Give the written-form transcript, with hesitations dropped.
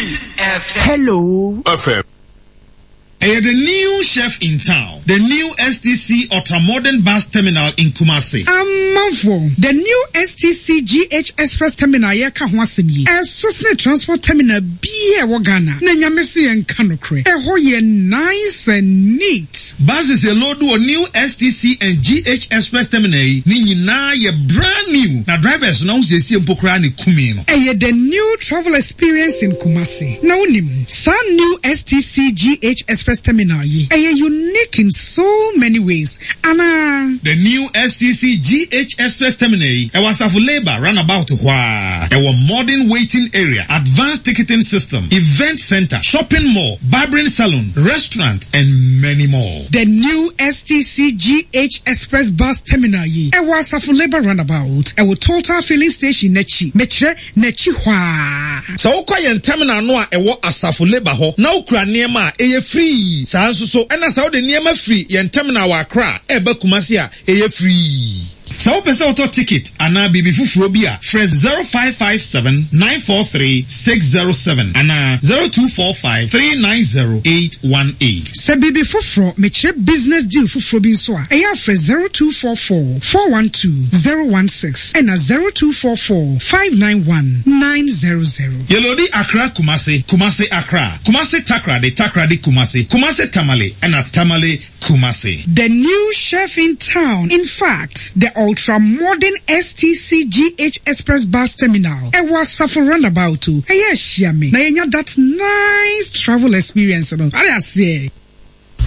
Breeze FM. Hello. FM. The new chef in town, the new STC ultra-modern bus terminal in Kumasi. The new STC GH Express terminal yeka hwasemi. Sosne transport terminal biye wagana. Nenyamesi en kanokre. Ho ye nice and neat. Buses a load to new STC and GH Express terminal. Ni na ye brand new. Na drivers now se si mpokra ni kumino. The new travel experience in Kumasi. Na unim. San new STC GH Express terminal ye unique in so many ways. Anna the new STC GH Express terminal was of labor runabout modern waiting area, advanced ticketing system, event center, shopping mall, barbering salon, restaurant, and many more. The new STC GH Express bus terminal ye was of labor runabout total filling station nechi hwa. So yen terminal no a asafu labor ho na ukura niema free. Sanso so ena sa de niema free yen terminal wa Accra eba Kumasi a free. So pesa auto ticket ana bibi fufuro bi a fresh 0557 943 607 ana 0245 390 818. Se bibi fufuro mechire business deal fufuro bi so a eya fresh 0244 412 016 ana 0244 591 900. Yelodi Accra Kumasi Accra, Kumasi Takra de Kumasi, Kumasi Tamale and Tamale Kumasi. The new chef in town, in fact, the ultra-modern STC GH Express bus terminal. It was suffer runabout to. Yes, Shami. Now you that nice travel experience. I say.